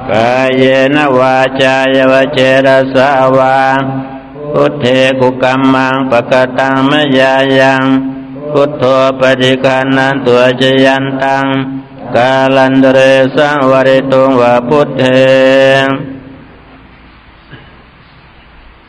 กายเยนวาจายวเจรสาวาพุทเทกุกัมมังปะกตังมยายังพุทโธปฏิฆานันตัวจยันตังกาลันเดเรสังวริตุงวะพุทเท